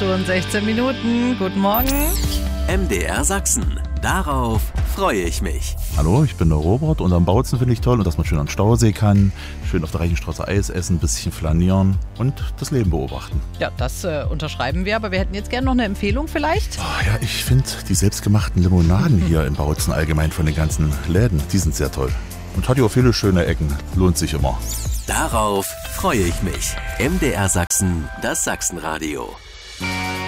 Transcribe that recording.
Uhr und 16 Minuten. Guten Morgen. MDR Sachsen. Darauf freue ich mich. Hallo, ich bin der Robert und am Bautzen finde ich toll und dass man schön an den Stausee kann, schön auf der Reichenstraße Eis essen, ein bisschen flanieren und das Leben beobachten. Ja, das unterschreiben wir, aber wir hätten jetzt gerne noch eine Empfehlung vielleicht. Ja, ich finde die selbstgemachten Limonaden hier im Bautzen allgemein von den ganzen Läden, die sind sehr toll. Und hat ja auch viele schöne Ecken, lohnt sich immer. Darauf freue ich mich. MDR Sachsen, das Sachsenradio.